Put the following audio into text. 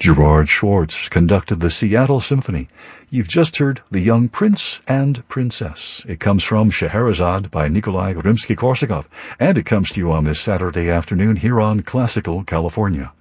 Gerard Schwartz conducted the Seattle Symphony. You've just heard The Young Prince and Princess. It comes from Scheherazade by Nikolai Rimsky-Korsakov, and it comes to you on this Saturday afternoon here on Classical California.